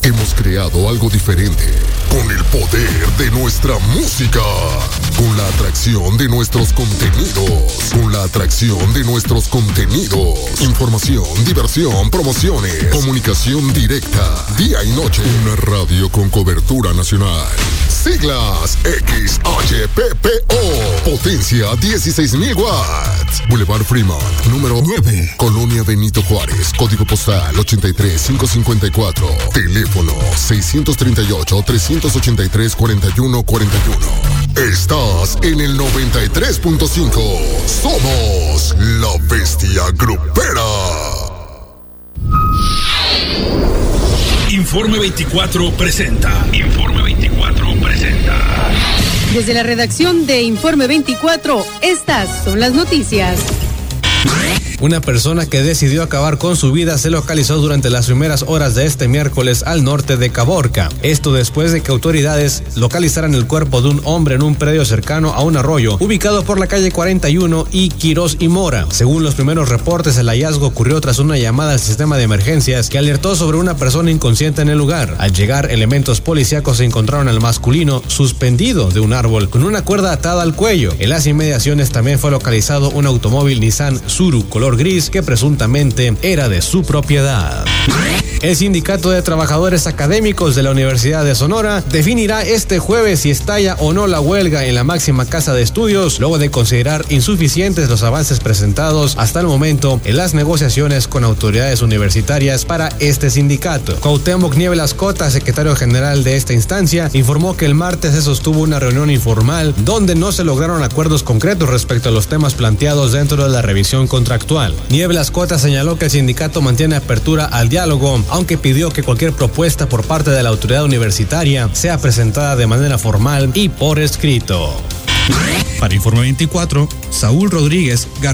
Hemos creado algo diferente, con el poder de nuestra música, con la atracción de nuestros contenidos, información, diversión, promociones, comunicación directa, día y noche. Una radio con cobertura nacional. Siglas XHPPO, potencia 16,000 watts. Boulevard Fremont, número 9, Colonia Benito Juárez, código postal 83554, teléfono 638-383-4141. Estás en el 93.5. Somos la Bestia Grupera. Informe 24 presenta. Desde la redacción de Informe 24, estas son las noticias. Una persona que decidió acabar con su vida se localizó durante las primeras horas de este miércoles al norte de Caborca. Esto después de que autoridades localizaran el cuerpo de un hombre en un predio cercano a un arroyo, ubicado por la calle 41 y Quirós y Mora. Según los primeros reportes, el hallazgo ocurrió tras una llamada al sistema de emergencias que alertó sobre una persona inconsciente en el lugar. Al llegar, elementos policíacos encontraron al masculino suspendido de un árbol con una cuerda atada al cuello. En las inmediaciones también fue localizado un automóvil Nissan Tsuru color gris que presuntamente era de su propiedad. El Sindicato de Trabajadores Académicos de la Universidad de Sonora definirá este jueves si estalla o no la huelga en la máxima casa de estudios, luego de considerar insuficientes los avances presentados hasta el momento en las negociaciones con autoridades universitarias para este sindicato. Cuauhtémoc Nieblas Cota, secretario general de esta instancia, informó que el martes se sostuvo una reunión informal donde no se lograron acuerdos concretos respecto a los temas planteados dentro de la revisión contractual. Nieblas Cota señaló que el sindicato mantiene apertura al diálogo, aunque pidió que cualquier propuesta por parte de la autoridad universitaria sea presentada de manera formal y por escrito. Para Informe 24, Saúl Rodríguez García.